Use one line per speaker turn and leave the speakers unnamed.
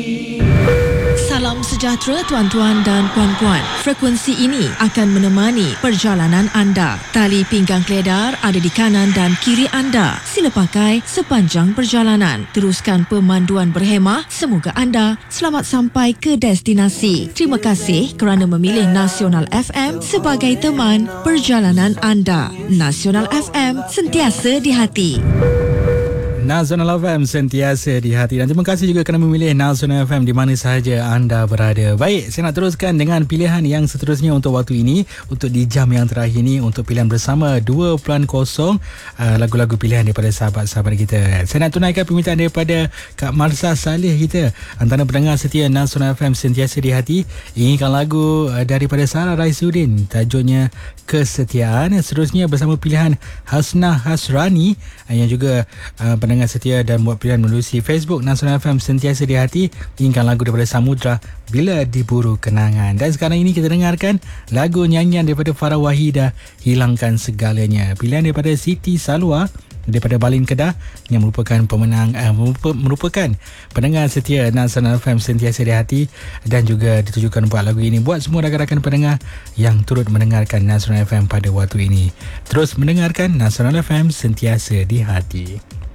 Salam sejahtera tuan-tuan dan puan-puan. Frekuensi ini akan menemani perjalanan anda. Tali pinggang keledar ada di kanan dan kiri anda. Sila pakai sepanjang perjalanan. Teruskan pemanduan berhemah. Semoga anda selamat sampai ke destinasi. Terima kasih kerana memilih Nasional FM sebagai teman perjalanan anda. Nasional FM, sentiasa di hati.
Nasional FM sentiasa di hati, dan terima kasih juga kerana memilih Nasional FM di mana sahaja anda berada. Baik, saya nak teruskan dengan pilihan yang seterusnya untuk waktu ini, untuk di jam yang terakhir ini, untuk pilihan bersama 2.0 lagu-lagu pilihan daripada sahabat-sahabat kita. Saya nak tunaikan permintaan daripada Kak Marsha Saleh kita, antara pendengar setia Nasional FM sentiasa di hati, inginkan lagu daripada Sarah Raisuddin, tajuknya Kesetiaan. Seterusnya bersama pilihan Hasnah Hasrani yang juga pendengar setia dan buat pilihan melalui Facebook Nasional FM sentiasa di hati, inginkan lagu daripada Samudra, Bila Diburu Kenangan. Dan sekarang ini kita dengarkan lagu nyanyian daripada Farah Wahidah, Hilangkan Segalanya, pilihan daripada Siti Salwa daripada Balin Kedah, yang merupakan pemenang merupakan pendengar setia Nasional FM sentiasa di hati, dan juga ditujukan buat lagu ini buat semua rakan-rakan pendengar yang turut mendengarkan Nasional FM pada waktu ini. Terus mendengarkan Nasional FM sentiasa di hati.